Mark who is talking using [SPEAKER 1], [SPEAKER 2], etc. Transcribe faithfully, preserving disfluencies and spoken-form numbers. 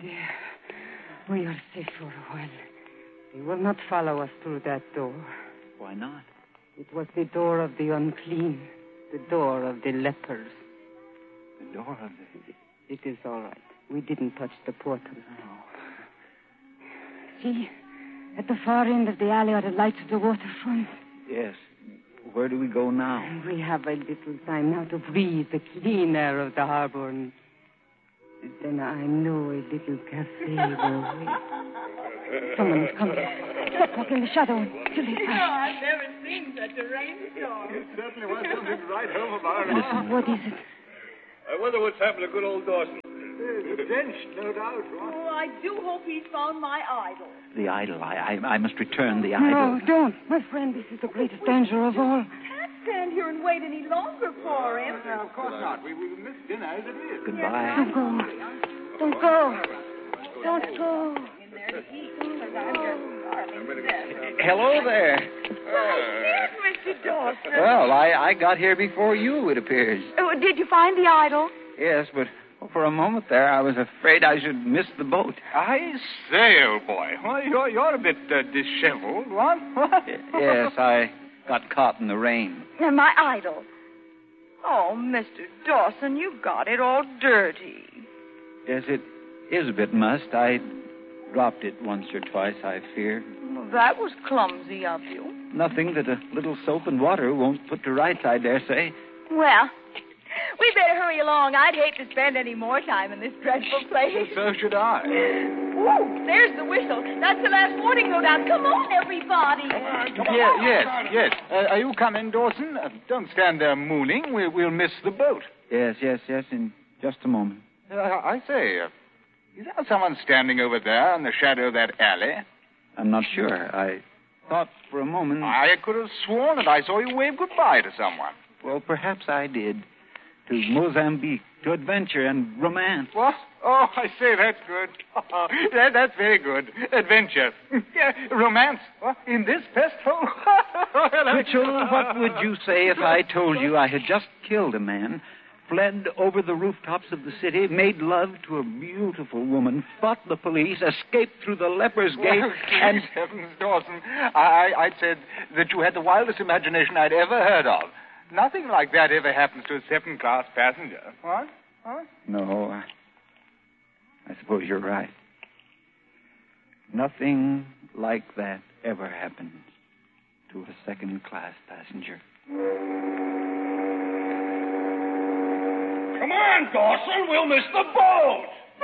[SPEAKER 1] dear. We are safe for a while. They will not follow us through that door.
[SPEAKER 2] Why not?
[SPEAKER 1] It was the door of the unclean, the door of the lepers.
[SPEAKER 2] The door of the...
[SPEAKER 1] It is all right. We didn't touch the portal.
[SPEAKER 2] No.
[SPEAKER 1] See, at the far end of the alley are the lights of the waterfront.
[SPEAKER 2] Yes. Where do we go now?
[SPEAKER 1] We have a little time now to breathe the clean air of the harbor. And then I know a little cafe will wait. Someone is coming. Stop, walk in the shadow till they
[SPEAKER 3] Oh,
[SPEAKER 1] pass.
[SPEAKER 3] I've never seen such a rainstorm.
[SPEAKER 4] It certainly was something right home of our
[SPEAKER 1] Listen, what is it?
[SPEAKER 4] I wonder what's happened to good old Dawson. Drenched, no doubt.
[SPEAKER 3] Oh, I do hope he's found my idol.
[SPEAKER 2] The idol. I, I, I must return the
[SPEAKER 1] No,
[SPEAKER 2] idol.
[SPEAKER 1] don't. My friend, this is the greatest danger of all.
[SPEAKER 3] Can't stand here and wait any longer for him.
[SPEAKER 4] No, of course not. We will miss dinner as it is.
[SPEAKER 2] Goodbye.
[SPEAKER 1] Don't go. Don't go. Don't go.
[SPEAKER 3] In there to eat, because I'm just starving to death.
[SPEAKER 2] Hello there.
[SPEAKER 3] Yes, Mister Dawson.
[SPEAKER 2] Well, I, I got here before you, it appears.
[SPEAKER 3] Oh, did you find the idol?
[SPEAKER 2] Yes, but oh, for a moment there, I was afraid I should miss the boat.
[SPEAKER 4] I say, old boy, well, you're, you're a bit uh, disheveled, what? What?
[SPEAKER 2] Yes, I got caught in the rain.
[SPEAKER 3] And my idol. Oh, Mister Dawson, you got it all dirty.
[SPEAKER 2] Yes, it is a bit must. I dropped it once or twice, I fear.
[SPEAKER 3] Well, that was clumsy of you.
[SPEAKER 2] Nothing that a little soap and water won't put to rights, I dare say.
[SPEAKER 3] Well, we better hurry along. I'd hate to spend any more time in this dreadful place.
[SPEAKER 4] So should I.
[SPEAKER 3] Ooh, there's the whistle. That's the last warning note out. Come on, everybody.
[SPEAKER 4] Yeah, yes, yes. Uh, are you coming, Dawson? Uh, don't stand there mooning. We, we'll miss the boat.
[SPEAKER 2] Yes, yes, yes, in just a moment.
[SPEAKER 4] Uh, I say, uh, is there someone standing over there in the shadow of that alley?
[SPEAKER 2] I'm not sure. I thought for a moment...
[SPEAKER 4] I could have sworn that I saw you wave goodbye to someone.
[SPEAKER 2] Well, perhaps I did. To Mozambique, to adventure and romance.
[SPEAKER 4] What? Oh, I say, that's good. that, that's very good. Adventure. Yeah, romance. What? In this pest hole?
[SPEAKER 2] Mitchell, what would you say if I told you I had just killed a man, fled over the rooftops of the city, made love to a beautiful woman, fought the police, escaped through the leper's gate,
[SPEAKER 4] Well,
[SPEAKER 2] and...
[SPEAKER 4] please, heavens, Dawson, I, I'd said that you had the wildest imagination I'd ever heard of. Nothing like that ever happens to a second-class passenger. What? What?
[SPEAKER 2] No, I, I suppose you're right. Nothing like that ever happens to a second-class passenger.
[SPEAKER 5] Come on, Dawson, we'll miss the boat.